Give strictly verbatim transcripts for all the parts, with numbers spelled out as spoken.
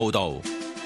報道。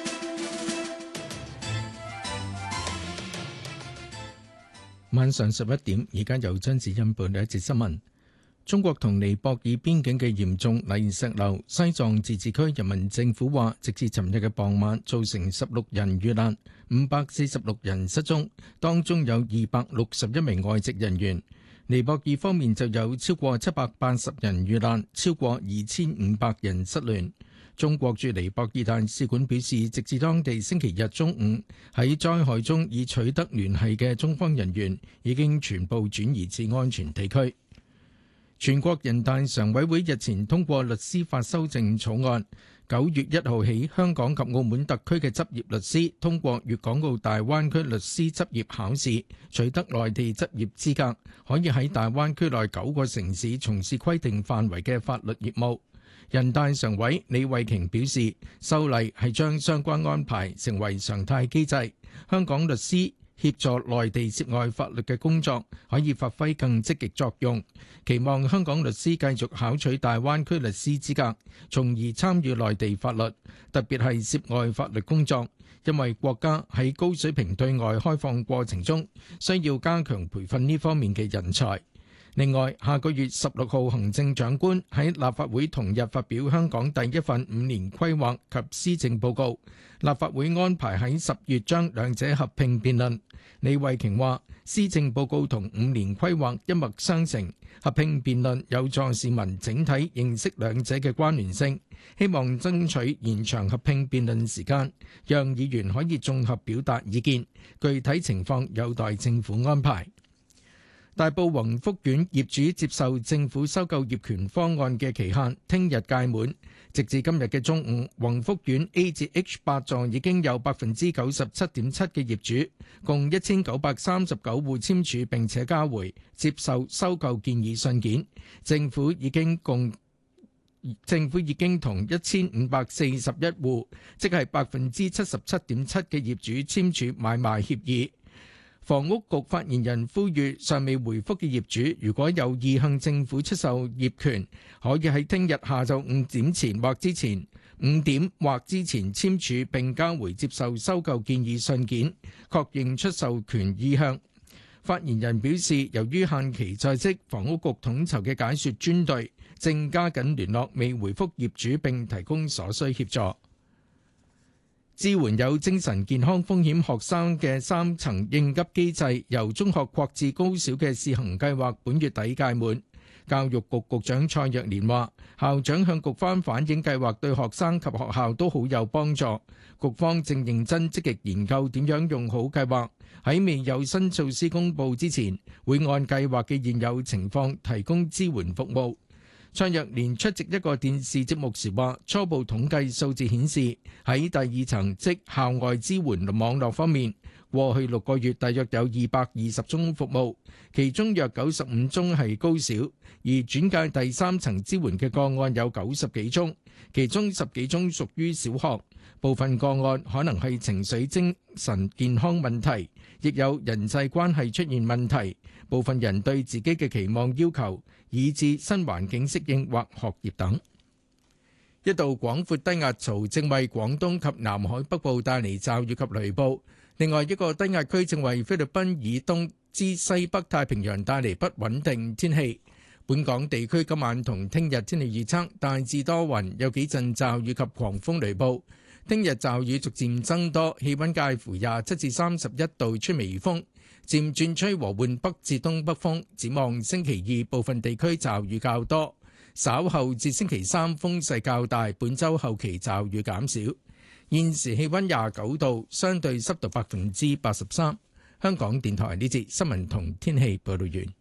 晚上十一點，而家由張子欣報道一節新聞。中國同尼泊爾邊境嘅嚴重泥石流，西藏自治區人民政府話，直至尋日嘅傍晚，造成十六人遇難，五百四十六人失蹤，當中有二百六十一名外籍人員。尼泊爾方面就有超過七百八十人遇難，超過二千五百人失聯。中國駐尼泊爾大使館表示，直至當地星期日中午，喺災害中已取得聯繫嘅中方人員已經全部轉移至安全地區。全國人大常委會日前通過律師法修正草案，九月一號起，香港及澳門特區嘅執業律師通過粵港澳大灣區律師執業考試，取得內地執業資格，可以喺大灣區內九個城市從事規定範圍嘅法律業務。人大常委李慧瓊表示，修例係將相關安排成為常態機制，香港律師協助內地涉外法律嘅工作可以發揮更積極作用，期望香港律師繼續考取大灣區律師資格，從而參與內地法律，特別係涉外法律工作，因為國家喺高水平對外開放過程中，需要加強培訓呢方面嘅人才。另外，下個月十六號，行政長官喺立法會同日發表香港第一份五年規劃及施政報告，立法會安排喺十月將兩者合併辯論。李慧瓊話，施政報告同五年規劃一脈相承，合併辯論有助市民整體認識兩者嘅關聯性，希望爭取延長合併辯論時間，讓議員可以綜合表達意見，具體情況有待政府安排。大埔宏福苑業主接受政府收購業權方案嘅期限聽日屆滿，直至今日嘅中午，宏福苑 A 至 H 八座已經有百分之九十七點七嘅業主，共一千九百三十九戶簽署並且交回接受收購建議信件。政府已經共政府已經同一千五百四十一戶，即係百分之七十七點七嘅業主簽署買賣協議。房屋局發言人呼籲尚未回覆嘅業主，如果有意向政府出售業權，可以喺聽日下晝五點前或之前五點或之前簽署並交回接受收購建議信件，確認出售權意向。發言人表示，由於限期在即，房屋局統籌嘅解說專隊正加緊聯絡未回覆業主並提供所需協助。支援有精神健康風險學生嘅三層應急機制由中學擴至高小嘅試行計劃本月底屆滿。教育局局長蔡若蓮話，校長向局方反映計劃對學生及學校都好有幫助，局方正認真積極研究點樣用好計劃，喺未有新措施公佈之前，會按計劃嘅現有情況提供支援服務。蔡若蓮出席一個電視節目時話，初步統計數字顯示，喺第二層即校外支援網絡方面，過去六個月大約有二百二十宗服務，其中約九十五宗係高小，而轉介第三層支援嘅個案有九十幾宗，其中十幾宗屬於小學，部分個案可能係情緒精神健康問題，亦有人際關係出現問題，部分人對自己嘅期望要求，以致新環境適應或學業等。一道廣闊低壓槽正為廣東及南海北部帶嚟驟雨及雷暴，另外一個低壓區正為菲律賓以東至西北太平洋帶嚟不穩定天氣。本港地區今晚同聽日天氣預測大致多雲，有幾陣驟雨及狂風雷暴。聽日驟雨逐漸增多，氣溫介乎廿七至三十一度，吹微風，漸轉吹和緩北至東北風。展望星期二部分地區驟雨較多，稍後至星期三風勢較大，本週後期驟雨減少。現時氣溫廿九度，相對濕度百分之八十三。香港電台呢節新聞同天氣報道完。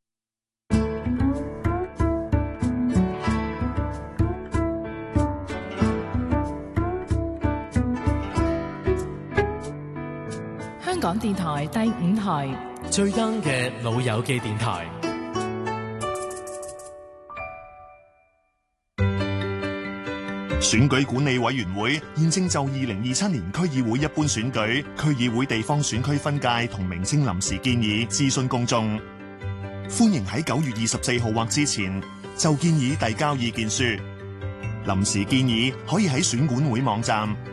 香港電台第五台最 young 嘅老友記電台。 選舉管理委員會現正就二零二七年區議會一般選舉、區議會地方選區分界同名稱臨時建議諮詢公眾，歡迎喺九月二十四號或之前就建議遞交意見書。 臨時建議可以喺選管會網站、